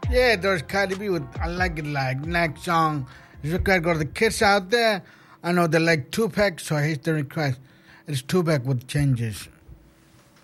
Yeah, there's Cardi B with I Like It Like. Next song is required for the kids out there. I know they like Tupac, so here's the request. It's Tupac with changes.